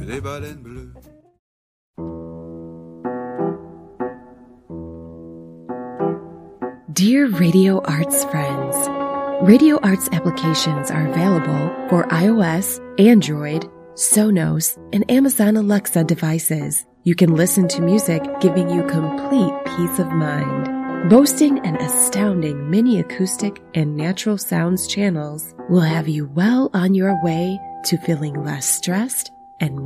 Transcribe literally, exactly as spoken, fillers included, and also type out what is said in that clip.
les baleines bleues. Dear Radio Arts friends, Radio Arts applications are available for iOS, Android, Sonos, and Amazon Alexa devices. You can listen to music giving you complete peace of mind. Boasting an astounding mini acoustic and natural sounds channels will have you well on your way to feeling less stressed and